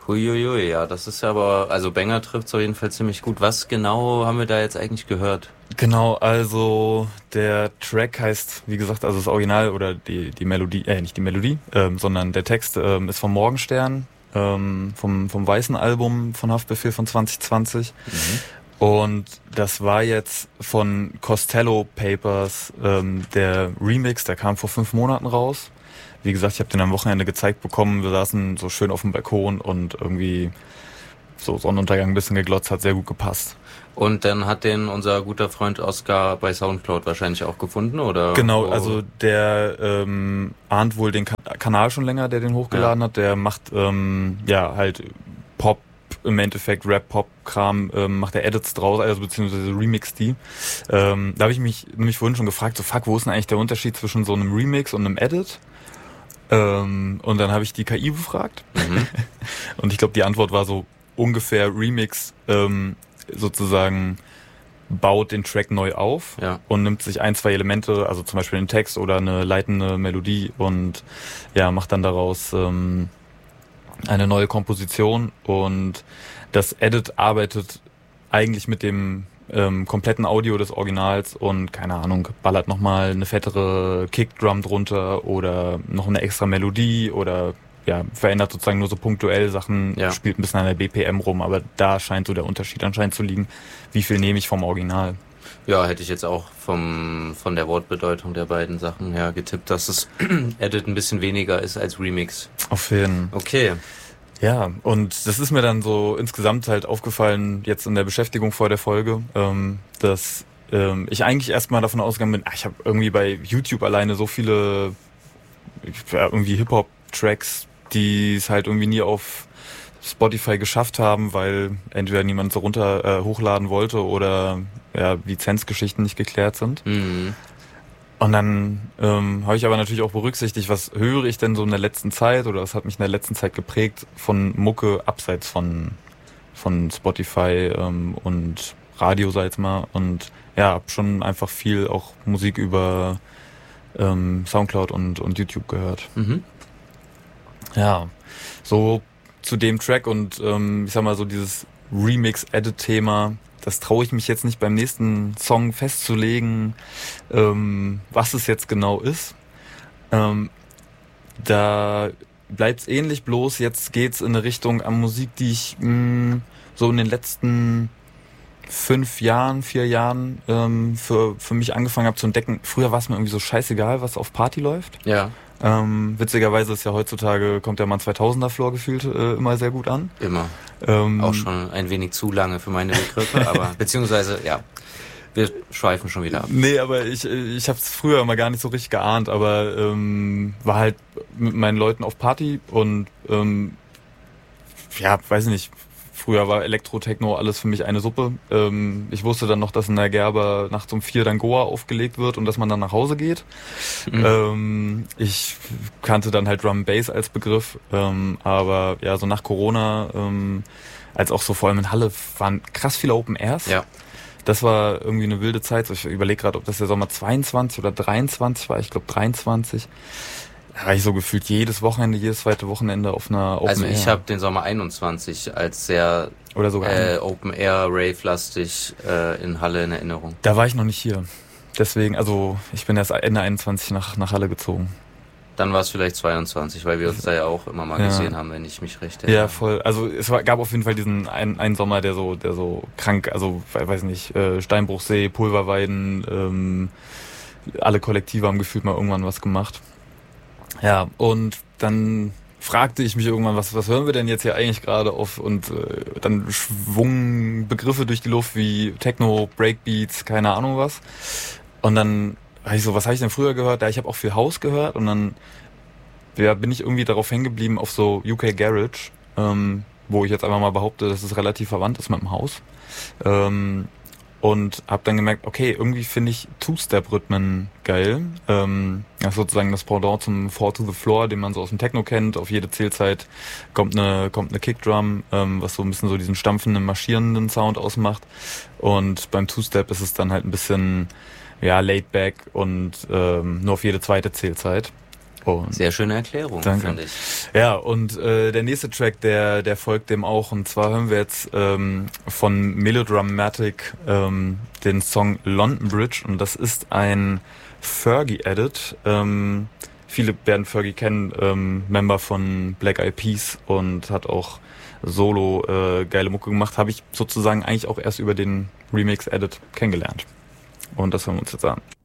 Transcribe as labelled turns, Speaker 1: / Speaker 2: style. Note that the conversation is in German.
Speaker 1: Huiuiui, ja, das ist ja aber, also Banger trifft's auf jeden Fall ziemlich gut. Was genau haben wir da jetzt eigentlich gehört?
Speaker 2: Genau, also der Track heißt, wie gesagt, also das Original oder die Melodie, nicht die Melodie, sondern der Text ist vom Morgenstern, vom weißen Album von Haftbefehl von 2020. Und das war jetzt von Costello Papers der Remix, der kam vor 5 Monaten raus. Wie gesagt, ich habe den am Wochenende gezeigt bekommen. Wir saßen so schön auf dem Balkon und irgendwie so Sonnenuntergang ein bisschen geglotzt, hat sehr gut gepasst.
Speaker 1: Und dann hat den unser guter Freund Oscar bei Soundcloud wahrscheinlich auch gefunden, oder?
Speaker 2: Genau, also der ahnt wohl den Kanal schon länger, der den hochgeladen hat. Der macht halt Pop, im Endeffekt Rap-Pop-Kram, macht er Edits draus, also beziehungsweise remixt die. Da habe ich mich nämlich vorhin schon gefragt, so fuck, wo ist denn eigentlich der Unterschied zwischen so einem Remix und einem Edit? Und dann habe ich die KI befragt. Und ich glaube, die Antwort war so ungefähr Remix sozusagen baut den Track neu auf und nimmt sich 1, 2 Elemente, also zum Beispiel den Text oder eine leitende Melodie und macht dann daraus eine neue Komposition. Und das Edit arbeitet eigentlich mit dem kompletten Audio des Originals und, keine Ahnung, ballert nochmal eine fettere Kickdrum drunter oder noch eine extra Melodie oder verändert sozusagen nur so punktuell Sachen, spielt ein bisschen an der BPM rum, aber da scheint so der Unterschied anscheinend zu liegen, wie viel nehme ich vom Original.
Speaker 1: Ja, hätte ich jetzt auch von der Wortbedeutung der beiden Sachen her getippt, dass das Edit ein bisschen weniger ist als Remix.
Speaker 2: Auf jeden Fall.
Speaker 1: Okay.
Speaker 2: Ja, und das ist mir dann so insgesamt halt aufgefallen, jetzt in der Beschäftigung vor der Folge, dass ich eigentlich erstmal davon ausgegangen bin, ich habe irgendwie bei YouTube alleine so viele irgendwie Hip-Hop-Tracks, die es halt irgendwie nie auf Spotify geschafft haben, weil entweder niemand so hochladen wollte oder Lizenzgeschichten nicht geklärt sind. Und dann habe ich aber natürlich auch berücksichtigt, was höre ich denn so in der letzten Zeit oder was hat mich in der letzten Zeit geprägt von Mucke abseits von Spotify und Radio, sag ich mal. Und hab schon einfach viel auch Musik über Soundcloud und YouTube gehört. Ja, so zu dem Track und ich sag mal so dieses Remix-Edit-Thema, das traue ich mich jetzt nicht beim nächsten Song festzulegen, was es jetzt genau ist. Da bleibt's ähnlich, bloß jetzt geht's in eine Richtung an Musik, die ich so in den letzten 4 Jahren für mich angefangen habe zu entdecken. Früher war es mir irgendwie so scheißegal, was auf Party läuft.
Speaker 1: Ja.
Speaker 2: Witzigerweise ist ja heutzutage, kommt der Mann 2000er Floor gefühlt immer sehr gut an.
Speaker 1: Immer. Auch schon ein wenig zu lange für meine Begriffe, aber beziehungsweise, wir schweifen schon wieder ab.
Speaker 2: Nee, aber ich habe es früher immer gar nicht so richtig geahnt, aber war halt mit meinen Leuten auf Party und weiß ich nicht, früher war Elektro-Techno alles für mich eine Suppe. Ich wusste dann noch, dass in der Gerber nachts um 4 dann Goa aufgelegt wird und dass man dann nach Hause geht. Ich kannte dann halt Drum Bass als Begriff, aber so nach Corona, als auch so vor allem in Halle, waren krass viele Open Airs.
Speaker 1: Ja.
Speaker 2: Das war irgendwie eine wilde Zeit. Ich überlege gerade, ob das der Sommer 22 oder 23 war. Ich glaube 23. Da war ich so gefühlt jedes zweite Wochenende auf einer Open Air.
Speaker 1: Also ich habe den Sommer 21 als sehr
Speaker 2: oder sogar
Speaker 1: Open Air Rave-lastig in Halle in Erinnerung.
Speaker 2: Da war ich noch nicht hier. Deswegen, also ich bin erst Ende 21 nach Halle gezogen.
Speaker 1: Dann war es vielleicht 22, weil wir uns da ja auch immer mal gesehen haben, wenn ich mich recht erinnere.
Speaker 2: Ja, voll. Also gab auf jeden Fall diesen einen Sommer, der so krank, also weiß nicht, Steinbruchsee, Pulverweiden, alle Kollektive haben gefühlt mal irgendwann was gemacht. Ja, und dann fragte ich mich irgendwann, was hören wir denn jetzt hier eigentlich gerade auf? Und dann schwungen Begriffe durch die Luft wie Techno, Breakbeats, keine Ahnung was. Und dann war ich so, was habe ich denn früher gehört? Ja, ich habe auch viel House gehört und dann bin ich irgendwie darauf hängen geblieben auf so UK Garage, wo ich jetzt einfach mal behaupte, dass es relativ verwandt ist mit dem House. Und habe dann gemerkt, okay, irgendwie finde ich Two-Step-Rhythmen geil. Das ist sozusagen das Pendant zum Four to the Floor, den man so aus dem Techno kennt. Auf jede Zählzeit kommt eine Kickdrum, was so ein bisschen so diesen stampfenden, marschierenden Sound ausmacht. Und beim Two-Step ist es dann halt ein bisschen laid back und nur auf jede zweite Zählzeit. Und
Speaker 1: sehr schöne Erklärung,
Speaker 2: danke.
Speaker 1: Finde ich.
Speaker 2: Ja, und der nächste Track, der folgt dem auch. Und zwar hören wir jetzt von Melodramatic den Song London Bridge. Und das ist ein Fergie-Edit. Viele werden Fergie kennen, Member von Black Eyed Peas, und hat auch solo geile Mucke gemacht. Habe ich sozusagen eigentlich auch erst über den Remix-Edit kennengelernt. Und das hören wir uns jetzt an.